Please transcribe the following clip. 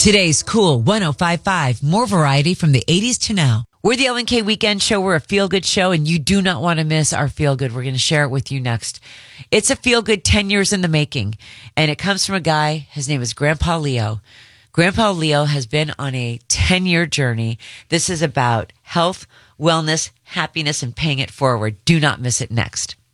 Today's Cool 105.5. More variety from the 80s to now. We're the L&K Weekend Show. We're a feel-good show, and you do not want to miss our feel-good. We're going to share it with you next. It's a feel-good 10 years in the making, and it comes from a guy. His name is Grandpa Leo. Grandpa Leo has been on a 10-year journey. This is about health, wellness, happiness, and paying it forward. Do not miss it next.